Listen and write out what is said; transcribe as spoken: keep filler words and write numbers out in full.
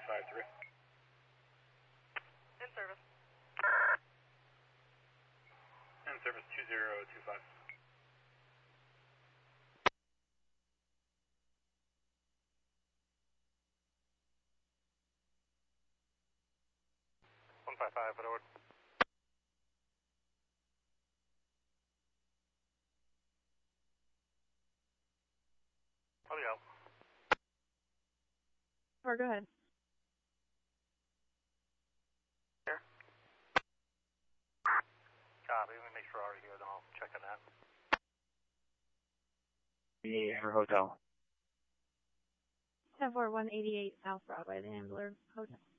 five three. In service. In service two zero two five. one five five, forward. Oh, yeah. Or go ahead. Here. Copy. Let me make sure I already here, then I'll check on that. Yeah, her hotel. ten four one eighty-eight South Broadway, the Ambler Hotel.